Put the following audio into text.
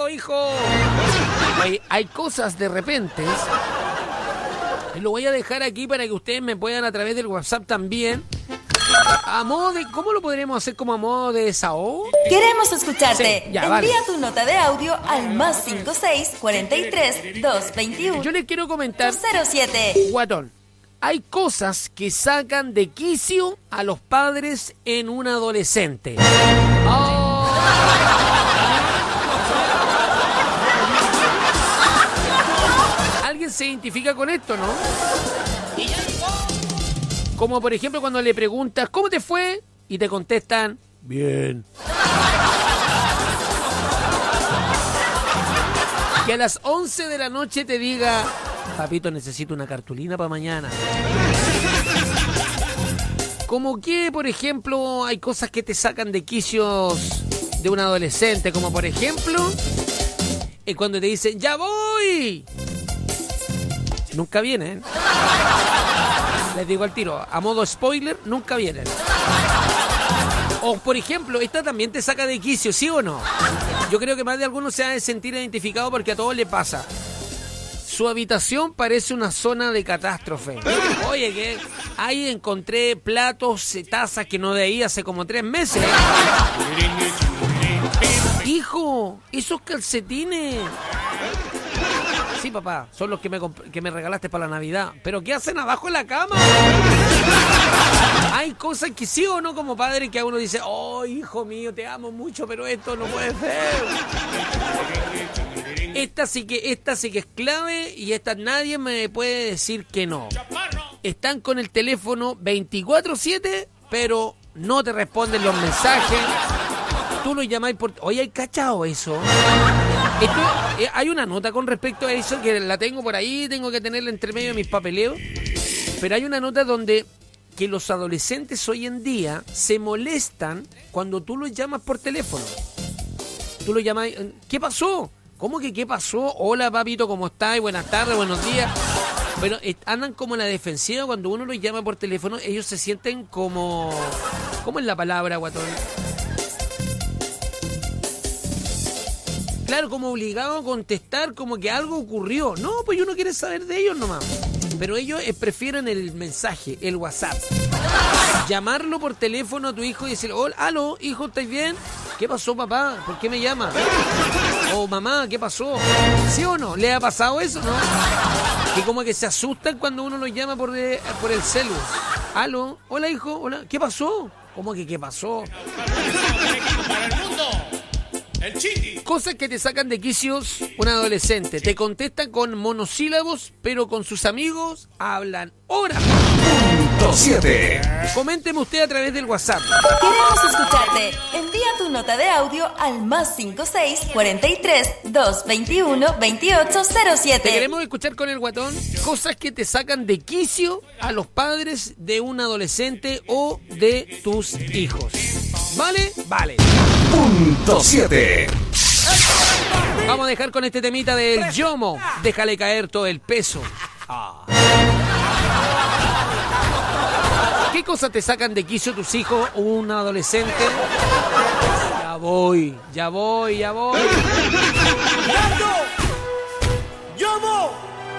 hago, hijo? Hay cosas de repente. Lo voy a dejar aquí para que ustedes me puedan a través del WhatsApp también. A modo de, ¿cómo lo podremos hacer como a modo de desahogo? Queremos escucharte. Sí, ya, Envía vale. tu nota de audio al más 56 43 221 Yo les quiero comentar, 07. Guatón, hay cosas que sacan de quicio a los padres en un adolescente. Oh. ¿Alguien se identifica con esto, no? Como por ejemplo cuando le preguntas, ¿cómo te fue? Y te contestan, bien. Que a las 11 de la noche te diga, papito, necesito una cartulina para mañana. Como que, por ejemplo, hay cosas que te sacan de quicios de un adolescente. Como por ejemplo, cuando te dicen, ¡ya voy! Nunca vienen. Les digo al tiro, a modo spoiler, nunca vienen. O, por ejemplo, esta también te saca de quicio, ¿sí o no? Yo creo que más de algunos se ha de sentir identificado porque a todos le pasa. Su habitación parece una zona de catástrofe. Oye, que ahí encontré platos, tazas que no veía hace como 3 meses. Hijo, esos calcetines... Sí, papá, son los que me regalaste para la Navidad. ¿Pero qué hacen abajo en la cama? Hay cosas que sí o no como padre que a uno dice, oh, hijo mío, te amo mucho, pero esto no puede ser. Esta sí que es clave y esta nadie me puede decir que no. Están con el teléfono 24/7, pero no te responden los mensajes. Tú lo llamáis por... Oye, ¿hay cachado eso? Hay una nota con respecto a eso que la tengo por ahí, tengo que tenerla entre medio de mis papeleos. Pero hay una nota donde que los adolescentes hoy en día se molestan cuando tú los llamas por teléfono. Tú los llamas, ¿qué pasó? ¿Cómo que qué pasó? Hola, papito, ¿cómo estás? Buenas tardes, buenos días. Pero andan como en la defensiva cuando uno los llama por teléfono. Ellos se sienten como... ¿Cómo es la palabra, guatón? Claro, como obligado a contestar, como que algo ocurrió. No, pues uno quiere saber de ellos nomás. Pero ellos prefieren el mensaje, el WhatsApp. Llamarlo por teléfono a tu hijo y decirle, hola, aló, hijo, ¿estás bien? ¿Qué pasó, papá? ¿Por qué me llama? O mamá, ¿qué pasó? ¿Sí o no? ¿Le ha pasado eso, no? Que como que se asustan cuando uno los llama por el celu. Aló, hola, hijo, hola, ¿qué pasó? ¿Cómo que qué pasó? Cosas que te sacan de quicios un adolescente. Te contestan con monosílabos, pero con sus amigos hablan horas. 7. Coménteme usted a través del WhatsApp. Queremos escucharte. Envía tu nota de audio al más 56 43 221 2807. Te queremos escuchar con el guatón. Cosas que te sacan de quicio a los padres de un adolescente o de tus hijos. ¿Vale? Vale. Punto 7. Vamos a dejar con este temita del Yomo. Déjale caer todo el peso. ¿Qué cosas te sacan de quicio tus hijos o un adolescente? Ya voy. ¡Yomo!